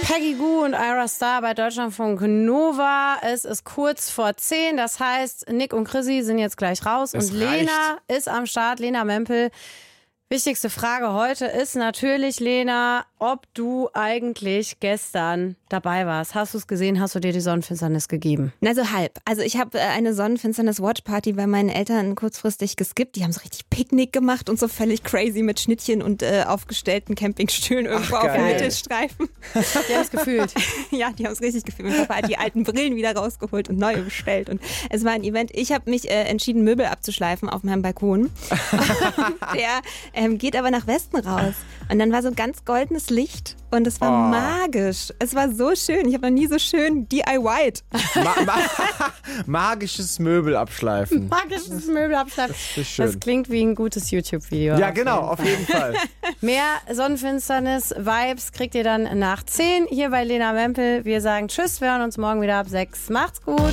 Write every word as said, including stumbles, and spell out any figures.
Peggy Gou und Ira Star bei Deutschlandfunk Nova. Es ist kurz vor zehn, das heißt, Nick und Chrissy sind jetzt gleich raus Es und reicht. Lena ist am Start, Lena Mempel. Wichtigste Frage heute ist natürlich, Lena, ob du eigentlich gestern dabei warst. Hast du es gesehen? Hast du dir die Sonnenfinsternis gegeben? Na, so halb. Also ich habe äh, eine Sonnenfinsternis-Watchparty bei meinen Eltern kurzfristig geskippt. Die haben so richtig Picknick gemacht und so völlig crazy mit Schnittchen und äh, aufgestellten Campingstühlen irgendwo Ach, auf dem geil. Mittelstreifen. Die haben es gefühlt. Ja, die haben es richtig gefühlt. Mein Papa hat die alten Brillen wieder rausgeholt und neue bestellt. Und es war ein Event. Ich habe mich äh, entschieden, Möbel abzuschleifen auf meinem Balkon. Der ähm, geht aber nach Westen raus. Und dann war so ganz goldenes Licht und es war Oh. magisch. Es war so schön. Ich habe noch nie so schön D I Y'd. Ma ma magisches Möbel abschleifen. Magisches Möbel abschleifen. Das ist schön. Das klingt wie ein gutes YouTube-Video. Ja, auf genau, jeden auf Fall. jeden Fall. Mehr Sonnenfinsternis-Vibes kriegt ihr dann nach zehn hier bei Lena Mempel. Wir sagen Tschüss, wir hören uns morgen wieder ab sechs. Macht's gut.